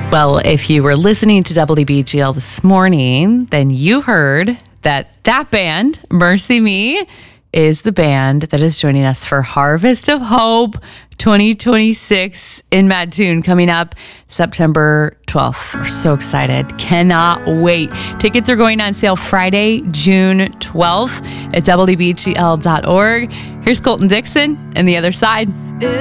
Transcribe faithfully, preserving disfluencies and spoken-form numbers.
Well, if you were listening to W B G L this morning, then you heard that that band, Mercy Me, is the band that is joining us for Harvest of Hope twenty twenty-six in Mattoon coming up September twelfth. We're so excited. Cannot wait. Tickets are going on sale Friday, June twelfth at W B G L dot org. Here's Colton Dixon and The Other Side.